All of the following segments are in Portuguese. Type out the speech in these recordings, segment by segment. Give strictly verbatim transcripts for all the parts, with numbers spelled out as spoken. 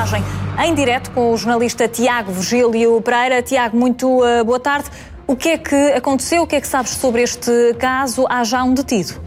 reportagem em direto com o jornalista Tiago Virgílio Pereira. Tiago, muito uh, boa tarde. O que é que aconteceu? O que é que sabes sobre este caso? Há já um detido.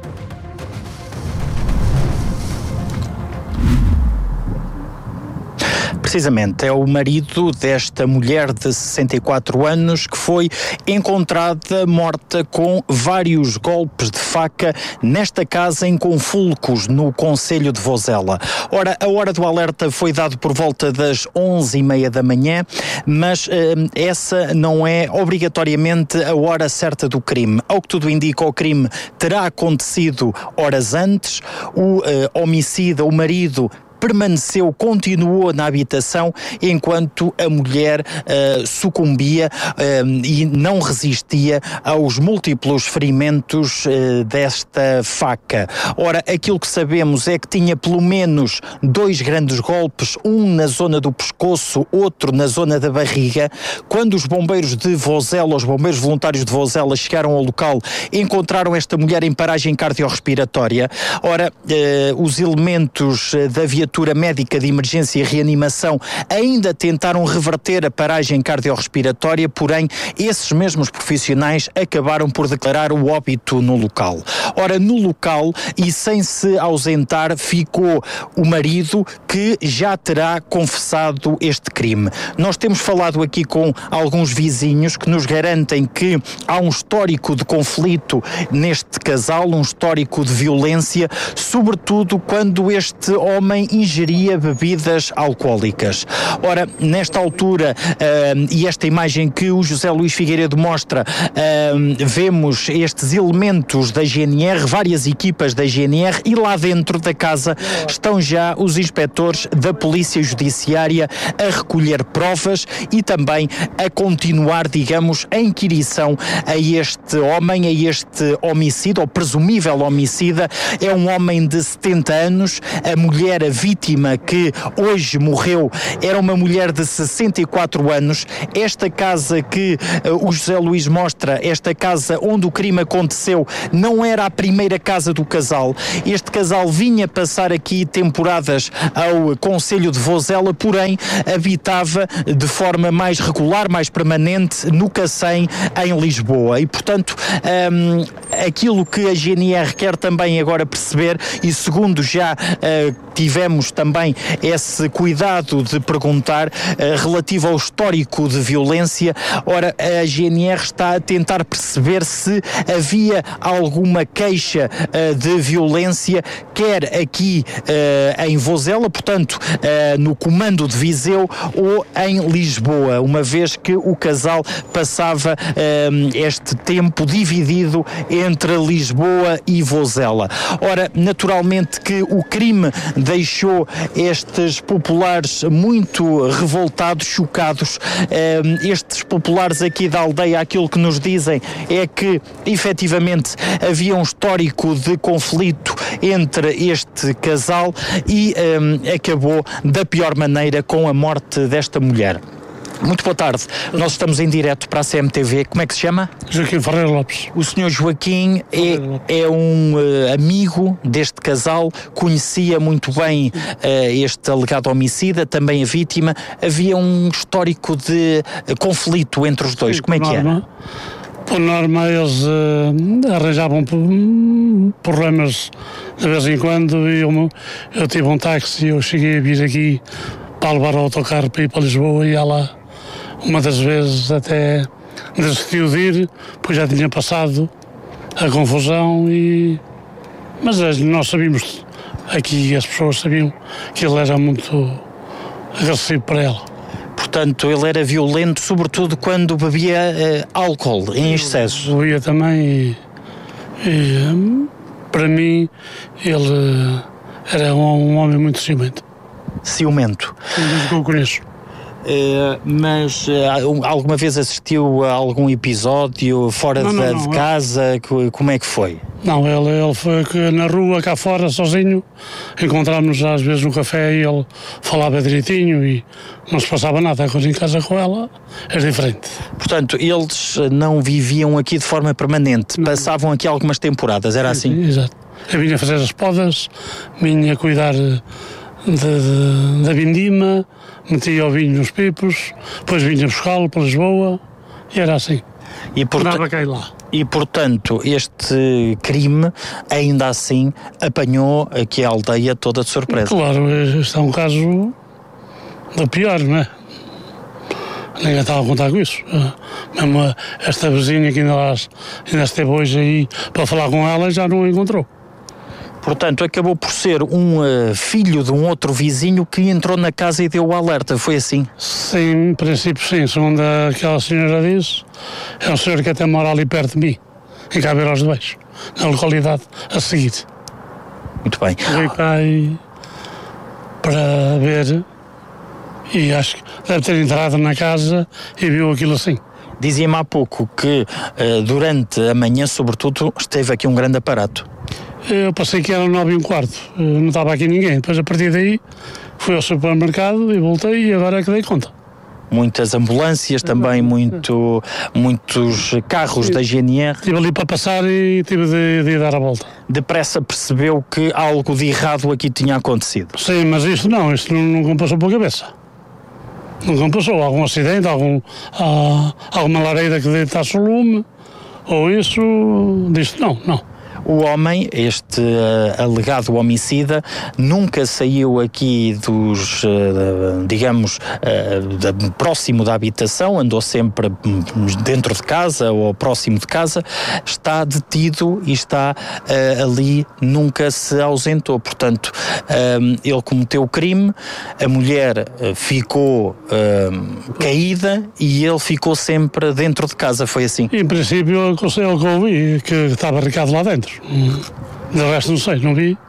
Precisamente, é o marido desta mulher de sessenta e quatro anos que foi encontrada morta com vários golpes de faca nesta casa em Confulcos, no concelho de Vozela. Ora, a hora do alerta foi dado por volta das onze e meia da manhã, mas eh, essa não é obrigatoriamente a hora certa do crime. Ao que tudo indica, o crime terá acontecido horas antes. O eh, homicida, o marido, permaneceu, continuou na habitação enquanto a mulher uh, sucumbia uh, e não resistia aos múltiplos ferimentos uh, desta faca. Ora, aquilo que sabemos é que tinha pelo menos dois grandes golpes, um na zona do pescoço, outro na zona da barriga. Quando os bombeiros de Vozela, os bombeiros voluntários de Vozela chegaram ao local, encontraram esta mulher em paragem cardiorrespiratória. Ora, uh, os elementos uh, da viatura médica de emergência e reanimação ainda tentaram reverter a paragem cardiorrespiratória, porém esses mesmos profissionais acabaram por declarar o óbito no local. Ora, no local e sem se ausentar ficou o marido, que já terá confessado este crime. Nós temos falado aqui com alguns vizinhos que nos garantem que há um histórico de conflito neste casal, um histórico de violência, sobretudo quando este homem ingeria bebidas alcoólicas. Ora, nesta altura, uh, e esta imagem que o José Luís Figueiredo mostra, uh, vemos estes elementos da G N R, várias equipas da G N R, e lá dentro da casa estão já os inspectores da Polícia Judiciária a recolher provas e também a continuar, digamos, a inquirição a este homem, a este homicida, ou presumível homicida. É um homem de setenta anos, a mulher, a vítima que hoje morreu, era uma mulher de sessenta e quatro anos. Esta casa que uh, o José Luís mostra, esta casa onde o crime aconteceu, não era a primeira casa do casal. Este casal vinha passar aqui temporadas ao concelho de Vozela, porém habitava de forma mais regular, mais permanente, no Cacém, em Lisboa. E, portanto, um, aquilo que a G N R quer também agora perceber, e segundo já uh, tivemos também esse cuidado de perguntar uh, relativo ao histórico de violência, ora, a G N R está a tentar perceber se havia alguma queixa uh, de violência, quer aqui uh, em Vozela, portanto, uh, no comando de Viseu, ou em Lisboa, uma vez que o casal passava uh, este tempo dividido entre Lisboa e Vozela. Ora, naturalmente que o crime deixou estes populares muito revoltados, chocados. Uh, estes populares aqui da aldeia, aquilo que nos dizem é que, efetivamente, havia um histórico de conflito entre este casal e um, acabou da pior maneira com a morte desta mulher. Muito boa tarde. Nós estamos em direto para a C M T V. Como é que se chama? Joaquim Ferreira Lopes. O senhor Joaquim é, é um uh, amigo deste casal, conhecia muito bem uh, este alegado homicida, também a vítima. Havia um histórico de uh, conflito entre os dois. Sim, como é que norma, é? Por norma, eles uh, arranjavam problemas de vez em quando. E eu, eu tive um táxi, eu cheguei a vir aqui para levar o autocarro para ir para Lisboa, e ela, uma das vezes, até desistiu de ir, pois já tinha passado a confusão. E mas nós sabíamos, aqui as pessoas sabiam que ele era muito agressivo para ela. Portanto, ele era violento, sobretudo quando bebia uh, álcool em excesso. Bebia também, e, e para mim ele era um, um homem muito ciumento. Ciumento? Desde que eu conheço. Uh, mas uh, alguma vez assistiu a algum episódio fora não, de, não, não, de casa? Eu... Como é que foi? Não, ele, ele foi na rua, cá fora, sozinho. Encontrámos-nos às vezes no café e ele falava direitinho e não se passava nada. Agora em casa com ela é diferente. Portanto, eles não viviam aqui de forma permanente, não. Passavam aqui algumas temporadas, era sim, assim? Sim, exato. Eu vinha fazer as podas, vinha cuidar da vindima, metia o vinho nos pipos, depois vinha buscá-lo para Lisboa, e era assim. E, porta- lá. e portanto, este crime, ainda assim, apanhou aqui a aldeia toda de surpresa. Claro, este é um caso do pior, não é? Ninguém estava a contar com isso. Mesmo esta vizinha que ainda, lá, ainda esteve hoje aí para falar com ela, já não a encontrou. Portanto, acabou por ser um uh, filho de um outro vizinho que entrou na casa e deu o alerta, foi assim? Sim, em princípio sim, segundo aquela senhora disse, é um senhor que até mora ali perto de mim, em Cabeiros de Baixo, na localidade a seguir. Muito bem. Veio cá aí para ver e acho que deve ter entrado na casa e viu aquilo assim. Dizia-me há pouco que uh, durante a manhã, sobretudo, esteve aqui um grande aparato. Eu passei que eram nove e um quarto, não estava aqui ninguém. Depois, a partir daí, fui ao supermercado e voltei e agora é que dei conta. Muitas ambulâncias também, muito, muitos carros da G N R. Estive ali para passar e tive de, de dar a volta. Depressa percebeu que algo de errado aqui tinha acontecido. Sim, mas isto não, isto não, nunca passou pela cabeça. Nunca passou. Algum acidente, algum, ah, alguma lareira que deitasse o lume, ou isso, disto não, não. O homem, este uh, alegado homicida, nunca saiu aqui dos, uh, digamos, uh, da, próximo da habitação, andou sempre dentro de casa ou próximo de casa, está detido e está uh, ali, nunca se ausentou. Portanto, uh, ele cometeu o crime, a mulher uh, ficou uh, caída e ele ficou sempre dentro de casa, foi assim? Em princípio, eu que ouvi que estava arrecado lá dentro. De resto não sei, não vi.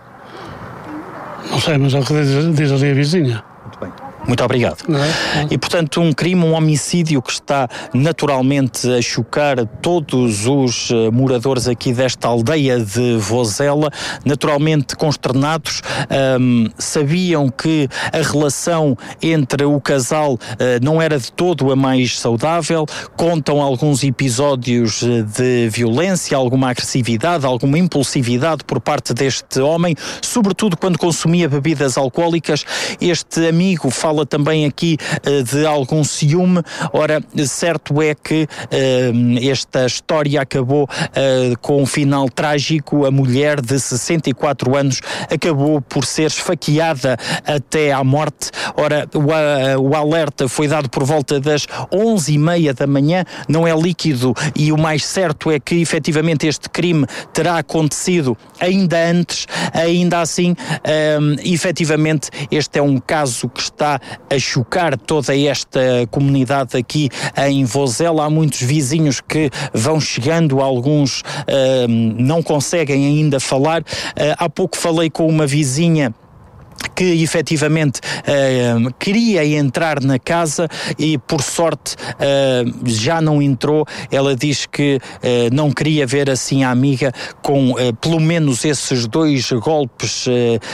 Não sei, mas é o que diz, diz ali a vizinha. Muito bem. Muito obrigado. Não é? E, portanto, um crime, um homicídio que está naturalmente a chocar todos os uh, moradores aqui desta aldeia de Vozela, naturalmente consternados, um, sabiam que a relação entre o casal uh, não era de todo a mais saudável, contam alguns episódios de violência, alguma agressividade, alguma impulsividade por parte deste homem, sobretudo quando consumia bebidas alcoólicas. Este amigo fala Fala também aqui uh, de algum ciúme. Ora, certo é que uh, esta história acabou uh, com um final trágico. A mulher de sessenta e quatro anos acabou por ser esfaqueada até à morte. Ora, o, uh, o alerta foi dado por volta das onze e meia da manhã, não é líquido, e o mais certo é que efetivamente este crime terá acontecido ainda antes. Ainda assim, uh, efetivamente este é um caso que está a chocar toda esta comunidade aqui em Vozela. Há muitos vizinhos que vão chegando, alguns uh, não conseguem ainda falar. Uh, há pouco falei com uma vizinha que efetivamente uh, queria entrar na casa e por sorte uh, já não entrou. Ela diz que uh, não queria ver assim a amiga com uh, pelo menos esses dois golpes uh,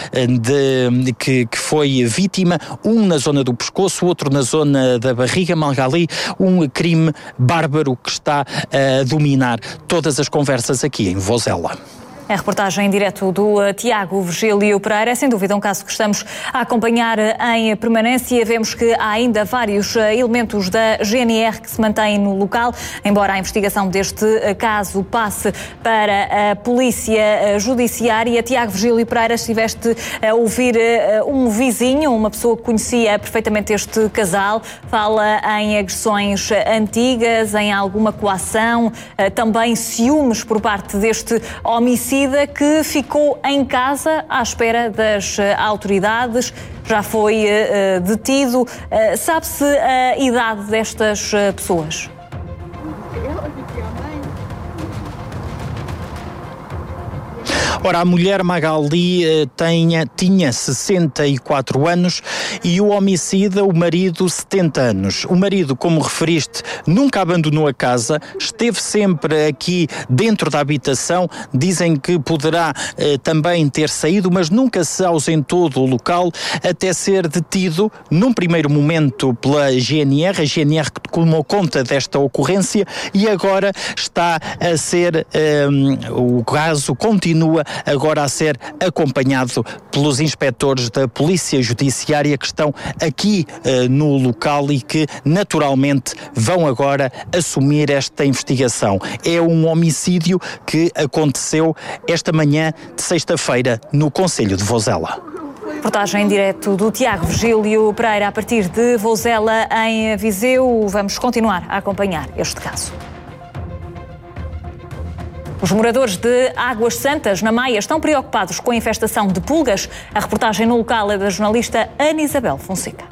de, de, que, que foi vítima, um na zona do pescoço, outro na zona da barriga. Malgali, um crime bárbaro que está a dominar todas as conversas aqui em Vozela. A reportagem em direto do uh, Tiago Virgílio Pereira é sem dúvida um caso que estamos a acompanhar em permanência. Vemos que há ainda vários uh, elementos da G N R que se mantêm no local, embora a investigação deste uh, caso passe para a Polícia uh, Judiciária. Tiago Virgílio Pereira, estiveste a ouvir uh, um vizinho, uma pessoa que conhecia perfeitamente este casal, fala em agressões antigas, em alguma coação, uh, também ciúmes por parte deste homicídio, que ficou em casa à espera das uh, autoridades, já foi uh, detido. Uh, sabe-se a idade destas uh, pessoas? Ora, a mulher Magali eh, tenha, tinha sessenta e quatro anos e o homicida, o marido, setenta anos. O marido, como referiste, nunca abandonou a casa, esteve sempre aqui dentro da habitação. Dizem que poderá eh, também ter saído, mas nunca se ausentou do local até ser detido, num primeiro momento pela G N R, a G N R que tomou conta desta ocorrência e agora está a ser, eh, o caso continua agora a ser acompanhado pelos inspectores da Polícia Judiciária que estão aqui uh, no local e que naturalmente vão agora assumir esta investigação. É um homicídio que aconteceu esta manhã de sexta-feira no concelho de Vozela. Reportagem em direto do Tiago Virgílio Pereira a partir de Vozela em Viseu. Vamos continuar a acompanhar este caso. Os moradores de Águas Santas, na Maia, estão preocupados com a infestação de pulgas. A reportagem no local é da jornalista Ana Isabel Fonseca.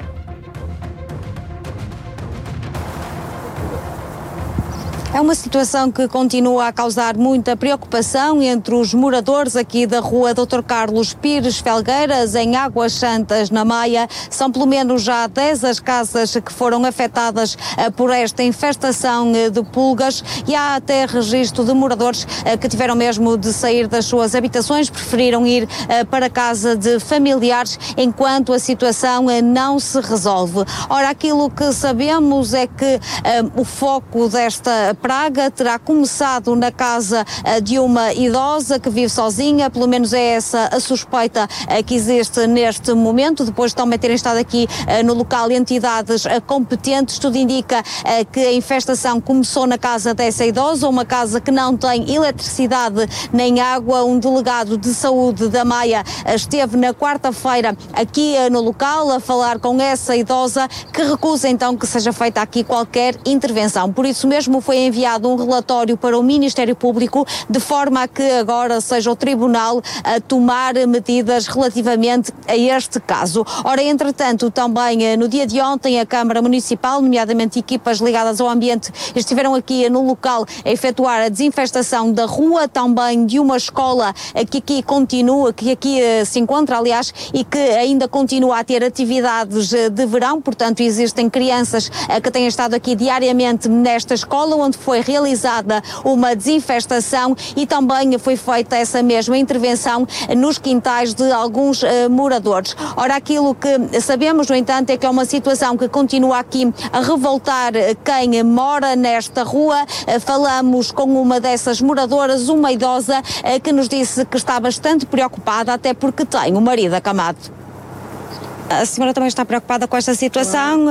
É uma situação que continua a causar muita preocupação entre os moradores aqui da rua doutor Carlos Pires Felgueiras, em Águas Santas, na Maia. São pelo menos já dez as casas que foram afetadas por esta infestação de pulgas e há até registro de moradores que tiveram mesmo de sair das suas habitações, preferiram ir para casa de familiares enquanto a situação não se resolve. Ora, aquilo que sabemos é que um, o foco desta praga terá começado na casa de uma idosa que vive sozinha, pelo menos é essa a suspeita que existe neste momento, depois de também terem estado aqui no local entidades competentes. Tudo indica que a infestação começou na casa dessa idosa, uma casa que não tem eletricidade nem água. Um delegado de saúde da Maia esteve na quarta-feira aqui no local a falar com essa idosa, que recusa então que seja feita aqui qualquer intervenção. Por isso mesmo foi enviado um relatório para o Ministério Público, de forma a que agora seja o Tribunal a tomar medidas relativamente a este caso. Ora, entretanto, também no dia de ontem, a Câmara Municipal, nomeadamente equipas ligadas ao ambiente, estiveram aqui no local a efetuar a desinfestação da rua, também de uma escola que aqui continua, que aqui se encontra, aliás, e que ainda continua a ter atividades de verão. Portanto, existem crianças que têm estado aqui diariamente nesta escola, onde foi realizada uma desinfestação e também foi feita essa mesma intervenção nos quintais de alguns uh, moradores. Ora, aquilo que sabemos, no entanto, é que é uma situação que continua aqui a revoltar quem mora nesta rua. Uh, falamos com uma dessas moradoras, uma idosa, uh, que nos disse que está bastante preocupada, até porque tem o marido acamado. A senhora também está preocupada com esta situação?